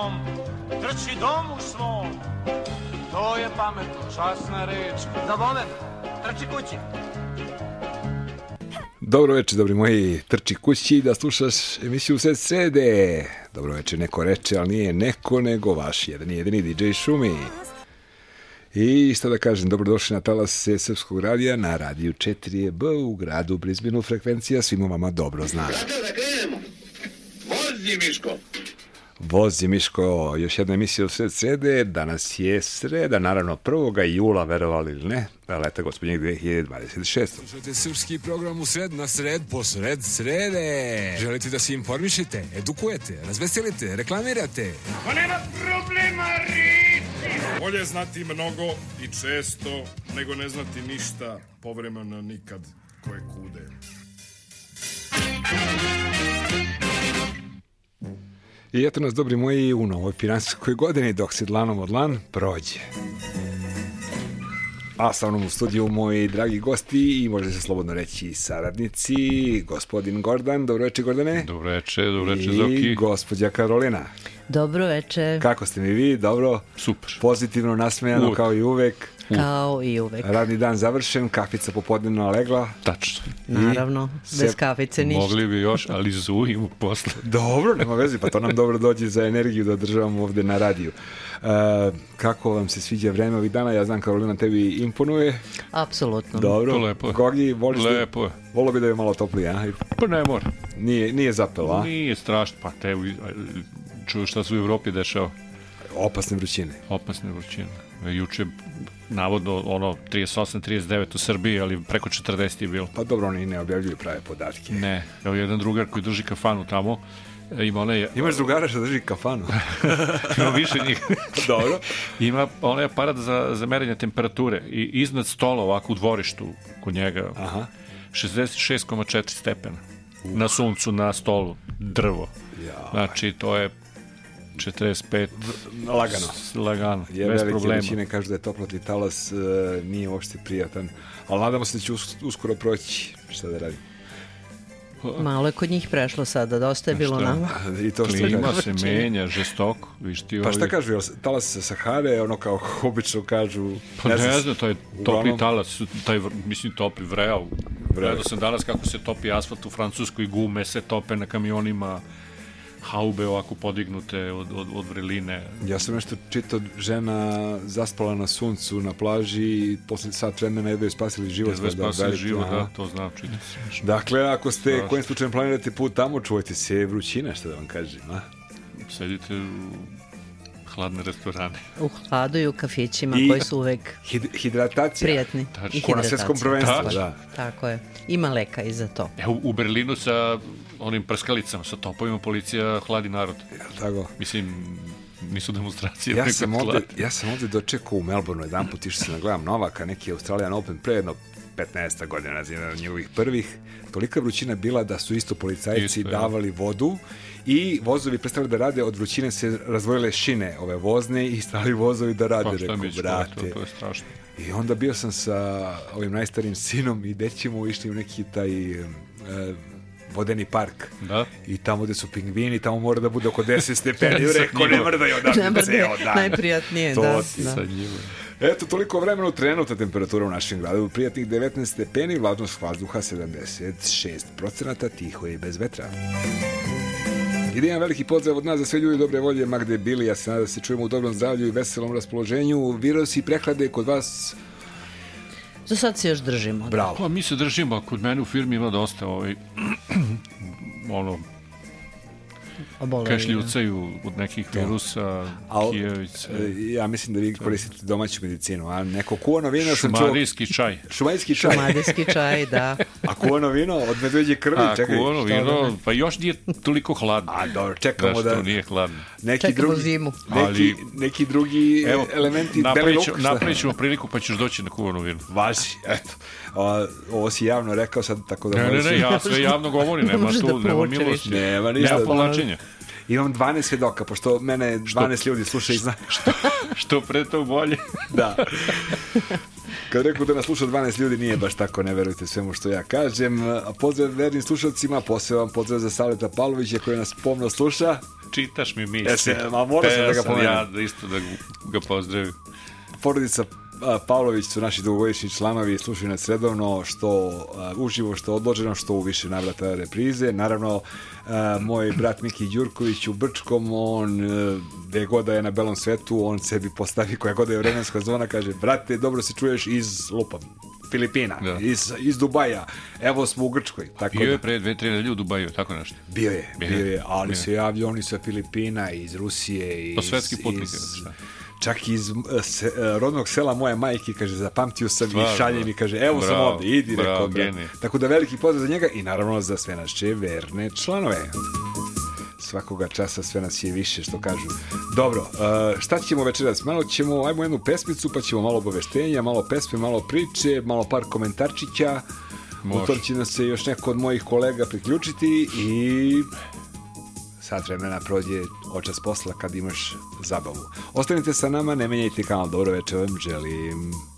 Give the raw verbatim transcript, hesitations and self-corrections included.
svom, trči domu svom. To je pametno, časna reč. Za moment, trči kući. Dobro večer, dobri moji, trči kući da slušaš emisiju Sred srede. Dobro večer, neko reče, ali nije neko nego vaš jedan jedini D J Šumi. I šta da kažem, dobrodošli na talas Srpskog radija na radiju četiri B u gradu Brisbaneu. Frekvencija svima vama dobro zna. Kada da krenemo? Vozi Miško! Vozi Miško, još jedna emisija u Sred srede. Danas je sreda, naravno prvog jula, verovali ili ne, leta gospodnjeg dve hiljade dvadeset šeste. Slušajte srpski program u sred na sred po sred srede. Želite da se informišete, edukujete, razveselite, reklamirate? Pa nema problema, Rici! Bolje znati mnogo i često nego ne znati ništa, povremeno nikad, koje kude. I eto nas, dobri moji, u novoj finansijskoj godini, dok se dlanom od lan prođe. A sa mnom u studiju moji dragi gosti i može se slobodno reći saradnici, gospodin Gordan. Dobro večer, Gordane. Dobro večer, dobro večer, Zoki. I gospođa Karolina. Dobro večer. Kako ste mi vi? Dobro? Super. Pozitivno, nasmejano, uvek. Kao i uvek. Kao i uvek. Radni dan završen, kafica popodnevno legla. Tačno. Naravno, I bez kafice ništa. Mogli bi još, ali zujimo posle. Dobro, nema veze, pa to nam dobro dođe za energiju da državamo ovde na radiju. Uh, kako vam se sviđa vreme ovih dana? Ja znam, Karolina, tebi imponuje. Apsolutno. Dobro. Lepo je. Gogi, voliš Lepo je. Volio bi da je malo toplije, a? Pa ne mora. Nije, nije zapelo, a? Nije strašno, pa te čuju šta se u Evropi dešava. Opasne vrućine. Opasne vrućine. Juče navodno ono trideset osam trideset devet u Srbiji, ali preko četrdeset je bilo. Pa dobro, oni ne objavljuju prave podatke. Ne, evo jedan drugar koji drži kafanu tamo, ima onaj... Imaš drugara što drži kafanu? Ima više njih. Dobro. Ima onaj aparat za, za merenje temperature i iznad stola ovako u dvorištu kod njega. Aha. šezdeset šest zarez četiri stepena. Uh. Na suncu, na stolu, drvo. Ja. Znači, to je četrdeset pet lagano, lagano je bez velike problema. Većine kažu da je toplotni talas uh, nije uopšte prijatan, ali nadamo se da će us, uskoro proći. Šta da radim? Malo je kod njih prešlo sada, dosta je bilo nama. I to klima se menja žestoko. Viš ti pa šta ovi... kažu, talas sa Sahare, ono kao obično kažu... Pa ne, ne znam, to je topli talas, taj, mislim, topli vreo. Gledao sam danas kako se topi asfalt u Francuskoj, gume se tope na kamionima, haube ovako podignute od, od, od vreline. Ja sam nešto čitao, žena zaspala na suncu na plaži i posle sat vremena jedva je spasili život. Jedva je spasili život, da, to znam, čitao sam. Dakle, ako ste Strašno. Kojim slučajem planirate put tamo, čuvajte se vrućina, što da vam kažem, a? Sedite u hladne restorane. U hladu i u kafićima I koji su uvek hid, hidratacija. Prijatni. I ko na svetskom prvenstvu, da. Tako je. Ima leka i za to. Evo, u Berlinu sa onim prskalicama, sa topovima, policija hladi narod. Ja, tako. Mislim, nisu demonstracije. Ja sam, ovde, ja sam ovde dočekao u Melbourneu jedan put, išao sam da gledam Novaka, neki Australian Open, pre jedno petnaest godina, na jedan od njegovih prvih. Tolika vrućina bila da su isto policajci isto, davali ja. vodu i vozovi prestali da rade, od vrućine se razvojile šine ove vozne i stali vozovi da rade. Pa šta mi ću, brate. To, to je strašno. I onda bio sam sa ovim najstarijim sinom i dećemo išli u neki taj... E, vodeni park. Da. I tamo gde su pingvini, tamo mora da bude oko deset stepeni. Rekao, ne mrdaju odavde ceo dan. Najprijatnije, to da. Ti. da. Eto, toliko vremena trenutna temperatura u našem gradu. Prijatnih devetnaest stepeni, vlažnost vazduha sedamdeset šest procenata, tiho je i bez vetra. I da imam veliki pozdrav od nas za sve ljudi dobre volje, ma gde bili. Ja se nadam da se čujemo u dobrom zdravlju i veselom raspoloženju. Virusi i prehlade kod vas... Za sad se još držimo. Bravo. Pa mi se držimo, kod mene u firmi ima dosta ovaj, ono, kašljucaju od nekih virusa, kijevice. Ja mislim da vi koristite domaću medicinu, a neko kuvano vino... Šumadijski čaj. Šumadijski čaj. Šumadijski čaj, da. A kuvano vino od medveđe krvi, a, čekaj. A kuvano vino, pa još nije toliko hladno. A dobro, čekamo da... Zašto nije hladno? Neki čekamo drugi, zimu. Neki, ali, neki drugi evo, elementi... Napravit ćemo priliku pa ćeš doći na kuvano vino. Važi, eto. O, ovo si javno rekao sad, tako da... Ne, ne, ne, ja sve javno govorim, nema tu, nema milosti. Nema ništa. Nema povlačenja. Imam dvanaest svedoka, pošto mene dvanaest što, ljudi sluša i zna. Što, što pre to bolje. Da. Kad rekao da nas sluša dvanaest ljudi, nije baš tako, ne verujte svemu što ja kažem. Pozdrav vernim slušalcima, poseban pozdrav za Saleta Pavlovića koji nas pomno sluša. Čitaš mi misli. E se, ma moram sam da ga pomenem. Ja da isto da ga pozdravim. Porodica Pavlović su naši dugogodišnji članovi, slušaju nas redovno, što a, uživo, što odloženo, što u više navrata reprize. Naravno, a, moj brat Miki Đurković u Brčkom, on gde god da je na belom svetu, on sebi postavi koja god da je vremenska zona, kaže, brate, dobro se čuješ iz Lupam, Filipina, da. iz, iz Dubaja, evo smo u Grčkoj. Tako bio da, je pre dve, tri nedelje u Dubaju, tako nešto. Bio je, bio, bio je, ali bio. Se javljaju oni sa Filipina, iz Rusije, to svetski putnik. Iz, čak iz se, rodnog sela moje majke, kaže, zapamtio sam Stvarno, i šalje mi, kaže, evo bravo, sam ovdje, idi, bravo, rekao da. Tako da veliki pozdrav za njega i naravno za sve naše verne članove. Svakoga časa sve nas je više, što kažu. Dobro, šta ćemo večeras? Malo ćemo, ajmo jednu pesmicu, pa ćemo malo obaveštenja, malo pesme, malo priče, malo par komentarčića. Utor će nas se još neko od mojih kolega priključiti i sat vremena prođe očas posla kad imaš zabavu. Ostanite sa nama, ne menjajte kanal. Dobro večer vam želim.